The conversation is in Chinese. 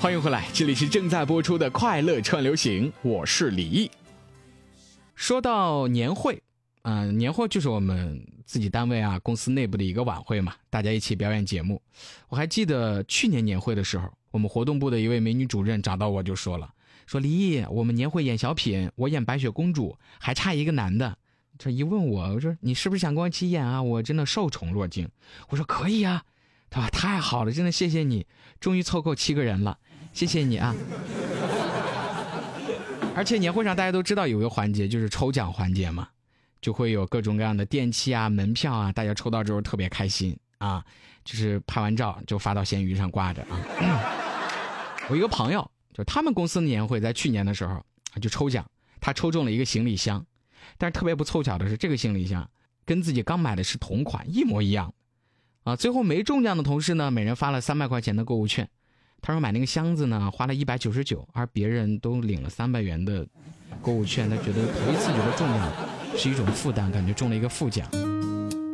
欢迎回来，这里是正在播出的快乐串流行，我是李毅。说到年会，年会就是我们自己单位啊、公司内部的一个晚会嘛，大家一起表演节目。我还记得去年年会的时候，我们活动部的一位美女主任找到我就说了，说李毅，我们年会演小品，我演白雪公主，还差一个男的。这一问我说你是不是想跟我一起演啊？我真的受宠若惊。我说可以啊。他说太好了，真的谢谢你，终于凑够7个人了，谢谢你啊。而且年会上大家都知道有一个环节就是抽奖环节嘛，就会有各种各样的电器啊、门票啊，大家抽到之后特别开心啊，就是拍完照就发到闲鱼上挂着啊。我一个朋友，就他们公司的年会在去年的时候就抽奖，他抽中了一个行李箱，但是特别不凑巧的是，这个行李箱跟自己刚买的是同款，一模一样啊。最后没中奖的同事呢，每人发了300块钱的购物券。他说买那个箱子呢花了199，而别人都领了300元的购物券，他觉得头一次觉得中奖是一种负担，感觉中了一个副奖。